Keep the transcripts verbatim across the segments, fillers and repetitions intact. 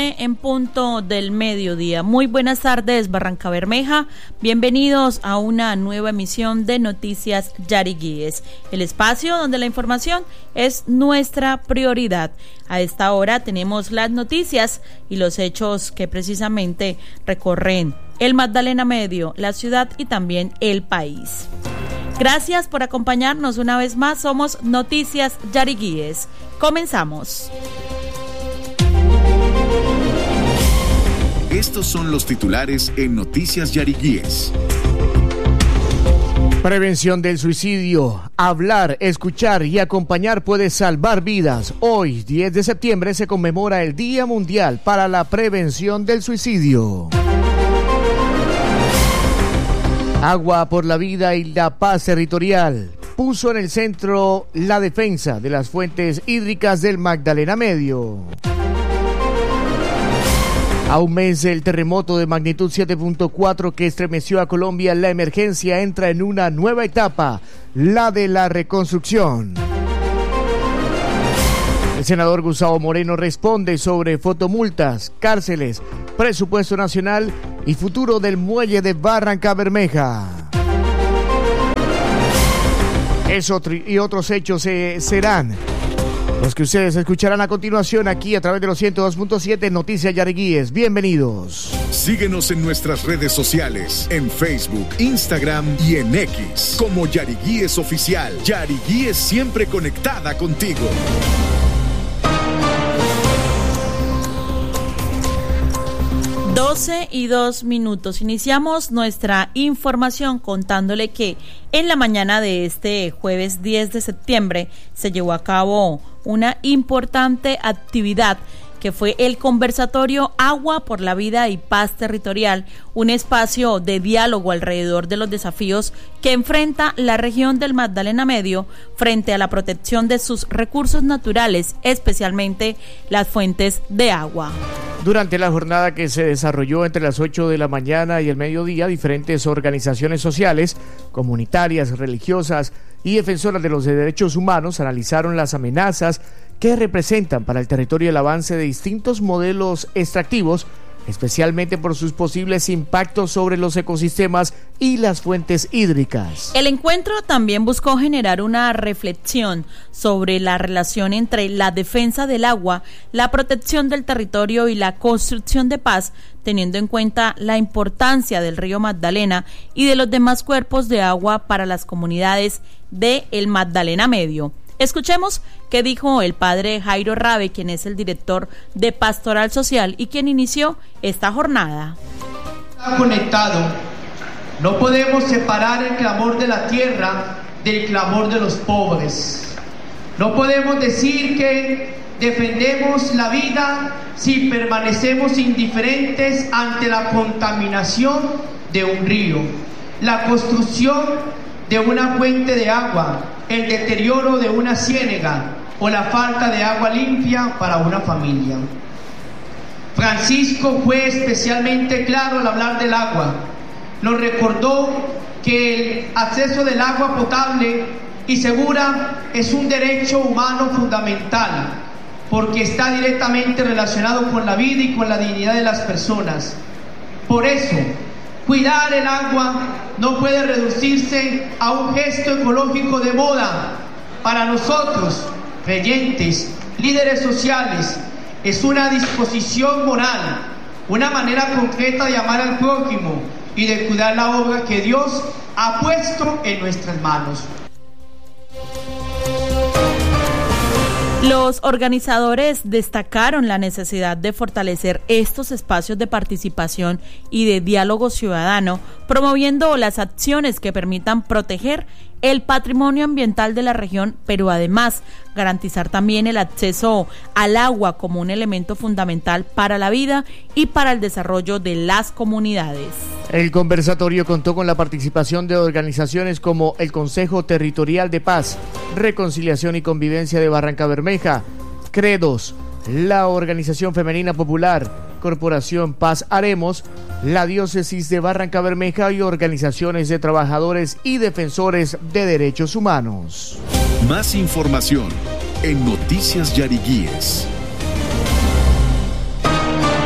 En punto del mediodía. Muy buenas tardes, Barrancabermeja. Bienvenidos a una nueva emisión de Noticias Yariguíes, el espacio donde la información es nuestra prioridad. A esta hora tenemos las noticias y los hechos que precisamente recorren el Magdalena Medio, la ciudad y también el país. Gracias por acompañarnos una vez más. Somos Noticias Yariguíes. Comenzamos. Estos son los titulares en Noticias Yariguíes. Prevención del suicidio. Hablar, escuchar y acompañar puede salvar vidas. Hoy, diez de septiembre, se conmemora el Día Mundial para la Prevención del Suicidio. Agua por la vida y la paz territorial puso en el centro la defensa de las fuentes hídricas del Magdalena Medio. A un mes del terremoto de magnitud siete punto cuatro que estremeció a Colombia, la emergencia entra en una nueva etapa, la de la reconstrucción. El senador Gustavo Moreno responde sobre fotomultas, cárceles, presupuesto nacional y futuro del muelle de Barrancabermeja. Eso y otros hechos eh, serán los que ustedes escucharán a continuación aquí a través de los ciento dos punto siete Noticias Yariguíes. Bienvenidos. Síguenos en nuestras redes sociales, en Facebook, Instagram y en X, como Yariguíes Oficial. Yariguíes, siempre conectada contigo. doce y dos minutos. Iniciamos nuestra información contándole que en la mañana de este jueves diez de septiembre se llevó a cabo una importante actividad que fue el conversatorio Agua por la Vida y Paz Territorial, un espacio de diálogo alrededor de los desafíos que enfrenta la región del Magdalena Medio frente a la protección de sus recursos naturales, especialmente las fuentes de agua. Durante la jornada que se desarrolló entre las ocho de la mañana y el mediodía, diferentes organizaciones sociales, comunitarias, religiosas y defensoras de los derechos humanos analizaron las amenazas que representan para el territorio el avance de distintos modelos extractivos, especialmente por sus posibles impactos sobre los ecosistemas y las fuentes hídricas. El encuentro también buscó generar una reflexión sobre la relación entre la defensa del agua, la protección del territorio y la construcción de paz, teniendo en cuenta la importancia del río Magdalena y de los demás cuerpos de agua para las comunidades de el Magdalena Medio. Escuchemos qué dijo el padre Jairo Rabe, quien es el director de Pastoral Social y quien inició esta jornada. Está conectado. No podemos separar el clamor de la tierra del clamor de los pobres. No podemos decir que defendemos la vida si permanecemos indiferentes ante la contaminación de un río, la construcción de una fuente de agua, el deterioro de una ciénaga o la falta de agua limpia para una familia. Francisco fue especialmente claro al hablar del agua. Nos recordó que el acceso del agua potable y segura es un derecho humano fundamental, porque está directamente relacionado con la vida y con la dignidad de las personas. Por eso, cuidar el agua no puede reducirse a un gesto ecológico de moda. Para nosotros, creyentes, líderes sociales, es una disposición moral, una manera concreta de amar al prójimo y de cuidar la obra que Dios ha puesto en nuestras manos. Los organizadores destacaron la necesidad de fortalecer estos espacios de participación y de diálogo ciudadano, promoviendo las acciones que permitan proteger el patrimonio ambiental de la región, pero además garantizar también el acceso al agua como un elemento fundamental para la vida y para el desarrollo de las comunidades. El conversatorio contó con la participación de organizaciones como el Consejo Territorial de Paz, Reconciliación y Convivencia de Barrancabermeja, Credos, la Organización Femenina Popular, Corporación Paz Haremos, la Diócesis de Barrancabermeja y organizaciones de trabajadores y defensores de derechos humanos. Más información en Noticias Yariguíes.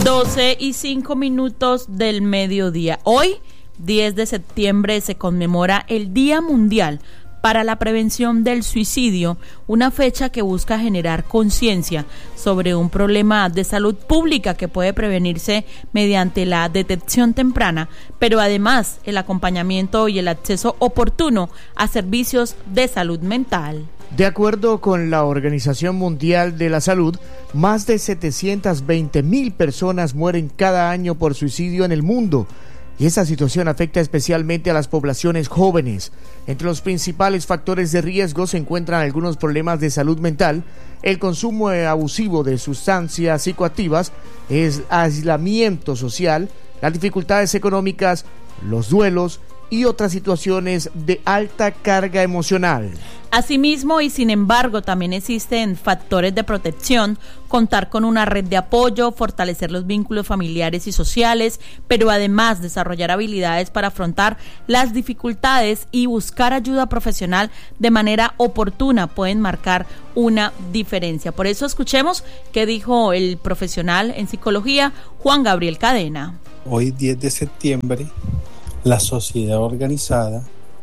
doce y cinco minutos del mediodía. Hoy, diez de septiembre, se conmemora el Día Mundial para la Prevención del Suicidio, una fecha que busca generar conciencia sobre un problema de salud pública que puede prevenirse mediante la detección temprana, pero además el acompañamiento y el acceso oportuno a servicios de salud mental. De acuerdo con la Organización Mundial de la Salud, más de setecientas veinte mil personas mueren cada año por suicidio en el mundo. Y esta situación afecta especialmente a las poblaciones jóvenes. Entre los principales factores de riesgo se encuentran algunos problemas de salud mental, el consumo abusivo de sustancias psicoactivas, el aislamiento social, las dificultades económicas, los duelos y otras situaciones de alta carga emocional. Asimismo, y sin embargo, también existen factores de protección, contar con una red de apoyo, fortalecer los vínculos familiares y sociales, pero además desarrollar habilidades para afrontar las dificultades y buscar ayuda profesional de manera oportuna pueden marcar una diferencia. Por eso escuchemos qué dijo el profesional en psicología, Juan Gabriel Cadena. Hoy, diez de septiembre, la sociedad organizada,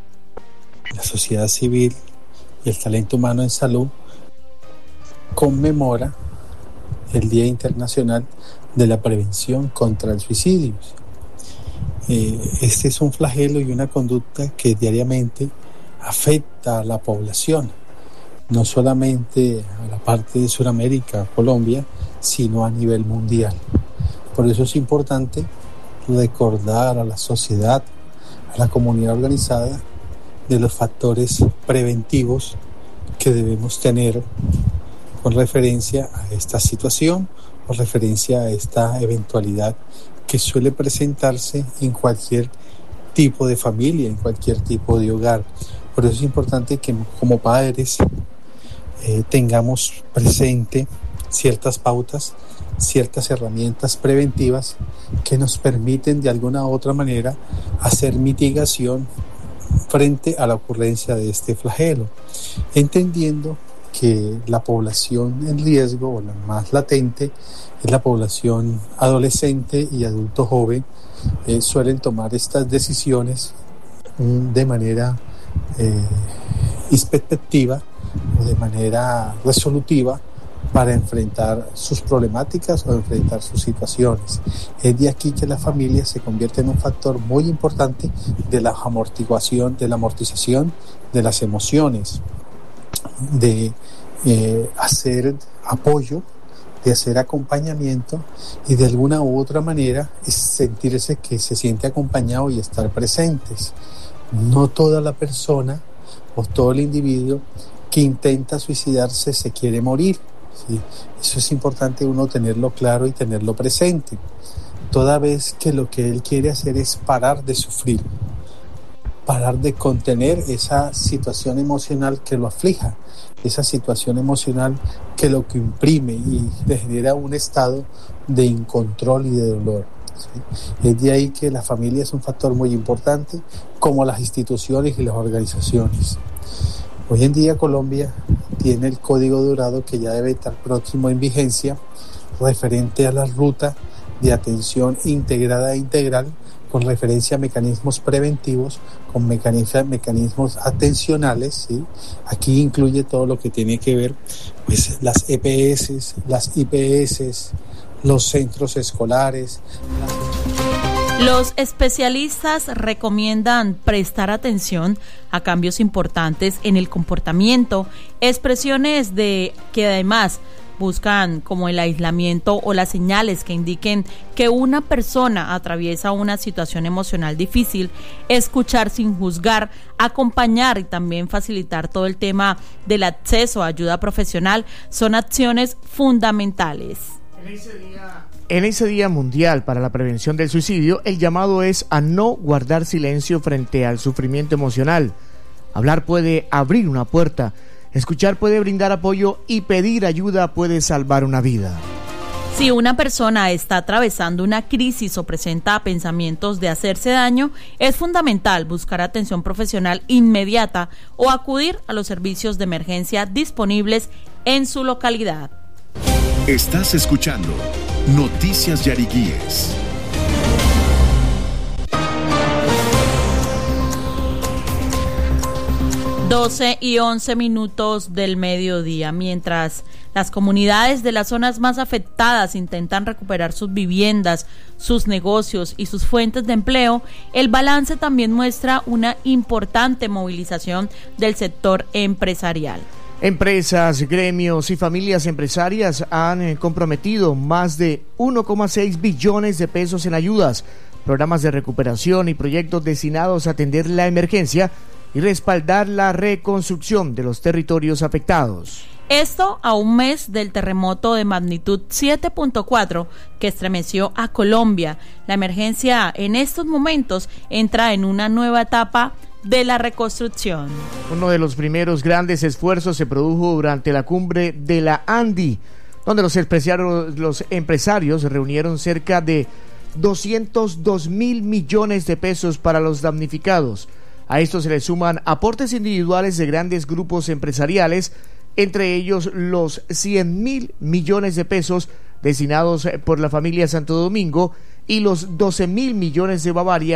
la sociedad civil y el talento humano en salud conmemora el Día Internacional de la Prevención contra el Suicidio. Eh, este es un flagelo y una conducta que diariamente afecta a la población, no solamente a la parte de Sudamérica, Colombia, sino a nivel mundial. Por eso es importante recordar a la sociedad, a la comunidad organizada, de los factores preventivos que debemos tener con referencia a esta situación o referencia a esta eventualidad que suele presentarse en cualquier tipo de familia, en cualquier tipo de hogar. Por eso es importante que como padres eh, tengamos presente ciertas pautas, ciertas herramientas preventivas que nos permiten de alguna u otra manera hacer mitigación frente a la ocurrencia de este flagelo, entendiendo que la población en riesgo o la más latente es la población adolescente y adulto joven. Eh, suelen tomar estas decisiones mm, de manera eh, introspectiva o de manera resolutiva para enfrentar sus problemáticas o enfrentar sus situaciones. Es de aquí que la familia se convierte en un factor muy importante de la amortiguación, de la amortización de las emociones, de eh, hacer apoyo, de hacer acompañamiento y de alguna u otra manera es sentirse que se siente acompañado y estar presentes. No toda la persona o todo el individuo que intenta suicidarse se quiere morir. Sí, eso es importante uno tenerlo claro y tenerlo presente, toda vez que lo que él quiere hacer es parar de sufrir, parar de contener esa situación emocional que lo aflija, esa situación emocional que lo que imprime y le genera un estado de incontrol y de dolor. ¿Sí? Es de ahí que la familia es un factor muy importante, como las instituciones y las organizaciones. Hoy en día Colombia tiene el Código Dorado que ya debe estar próximo en vigencia, referente a la ruta de atención integrada e integral con referencia a mecanismos preventivos, con mecanismos, mecanismos atencionales, ¿sí? Aquí incluye todo lo que tiene que ver, pues, las E P S, las I P S, los centros escolares. Los especialistas recomiendan prestar atención a cambios importantes en el comportamiento, expresiones de que además buscan como el aislamiento o las señales que indiquen que una persona atraviesa una situación emocional difícil, escuchar sin juzgar, acompañar y también facilitar todo el tema del acceso a ayuda profesional son acciones fundamentales. En ese día... En ese Día Mundial para la Prevención del Suicidio, el llamado es a no guardar silencio frente al sufrimiento emocional. Hablar puede abrir una puerta, escuchar puede brindar apoyo y pedir ayuda puede salvar una vida. Si una persona está atravesando una crisis o presenta pensamientos de hacerse daño, es fundamental buscar atención profesional inmediata o acudir a los servicios de emergencia disponibles en su localidad. Estás escuchando Noticias Yariguíes. doce y once minutos del mediodía. Mientras las comunidades de las zonas más afectadas intentan recuperar sus viviendas, sus negocios y sus fuentes de empleo, el balance también muestra una importante movilización del sector empresarial. Empresas, gremios y familias empresarias han comprometido más de uno coma seis billones de pesos en ayudas, programas de recuperación y proyectos destinados a atender la emergencia y respaldar la reconstrucción de los territorios afectados. Esto a un mes del terremoto de magnitud siete punto cuatro que estremeció a Colombia. La emergencia en estos momentos entra en una nueva etapa de la reconstrucción. Uno de los primeros grandes esfuerzos se produjo durante la cumbre de la ANDI, donde los empresarios, los empresarios reunieron cerca de doscientos dos mil millones de pesos para los damnificados. A esto se le suman aportes individuales de grandes grupos empresariales, entre ellos los cien mil millones de pesos destinados por la familia Santo Domingo y los doce mil millones de Bavaria